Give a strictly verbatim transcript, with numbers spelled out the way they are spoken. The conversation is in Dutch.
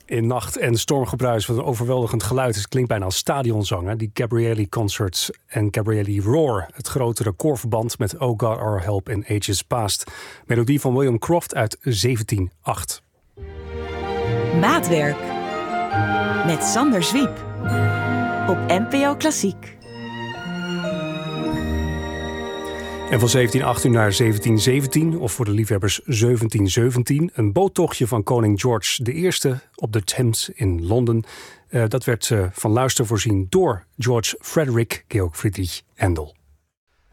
In nacht- en stormgebruis van een overweldigend geluid. Het klinkt bijna als stadionzanger. Die Gabrielli Concerts en Gabrielli Roar. Het grote recordverband met Oh God Our Help in Ages Past. Melodie van William Croft uit zeventien acht. Maatwerk. Met Sander Zwiep. Op N P O Klassiek. En van zeventien achttien naar zeventien zeventien, of voor de liefhebbers zeventien zeventien... een boottochtje van koning George de Eerste op de Thames in Londen. Uh, dat werd uh, van luister voorzien door George Frederick Georg Friedrich Händel.